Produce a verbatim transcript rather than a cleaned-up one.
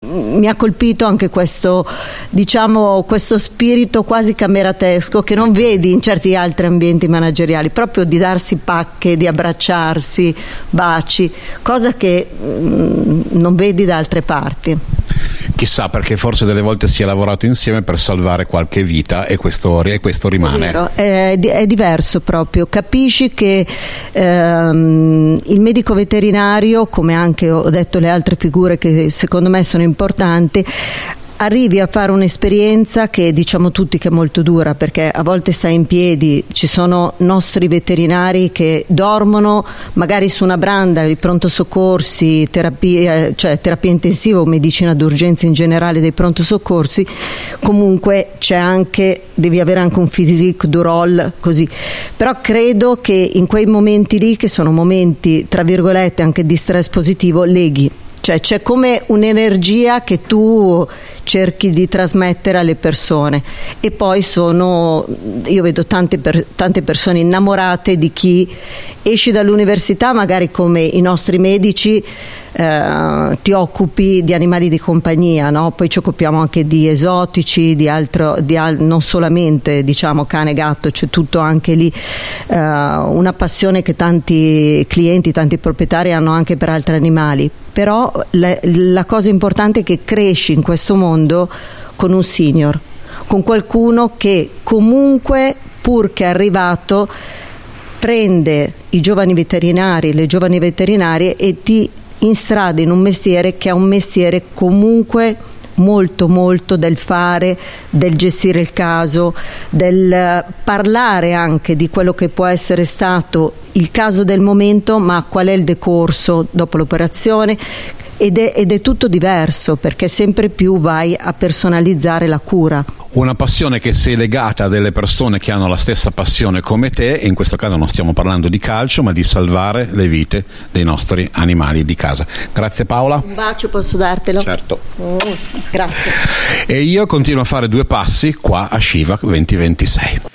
mi ha colpito anche questo, diciamo, questo spirito quasi cameratesco che non vedi in certi altri ambienti manageriali, proprio di darsi pacche, di abbracciarsi, baci, cosa che mh, non vedi da altre parti. Chissà, perché forse delle volte si è lavorato insieme per salvare qualche vita e questo, e questo rimane. È vero, è, è diverso proprio, capisci che ehm, il medico veterinario, come anche ho detto le altre figure che secondo me sono importanti, arrivi a fare un'esperienza che diciamo tutti che è molto dura, perché a volte stai in piedi, ci sono nostri veterinari che dormono magari su una branda, i pronto soccorsi, terapia, cioè terapia intensiva o medicina d'urgenza in generale dei pronto soccorsi, comunque c'è anche, devi avere anche un physique du rôle così, però credo che in quei momenti lì, che sono momenti tra virgolette anche di stress positivo, leghi. Cioè c'è come un'energia che tu cerchi di trasmettere alle persone, e poi sono, io vedo tante, per, tante persone innamorate di chi esci dall'università, magari come i nostri medici, eh, ti occupi di animali di compagnia, no? Poi ci occupiamo anche di esotici, di altro, di al, non solamente diciamo cane gatto, c'è tutto anche lì, eh, una passione che tanti clienti, tanti proprietari hanno anche per altri animali. Però la, la cosa importante è che cresci in questo mondo con un senior, con qualcuno che comunque, pur che è arrivato, prende i giovani veterinari, le giovani veterinarie e ti instrada in un mestiere che è un mestiere comunque molto molto del fare, del gestire il caso, del parlare anche di quello che può essere stato il caso del momento, ma qual è il decorso dopo l'operazione, ed è, ed è tutto diverso, perché sempre più vai a personalizzare la cura. Una passione che sei legata a delle persone che hanno la stessa passione come te, e in questo caso non stiamo parlando di calcio ma di salvare le vite dei nostri animali di casa. Grazie Paola. Un bacio posso dartelo? Certo. Oh, grazie. E io continuo a fare due passi qua a Shiva venti ventisei.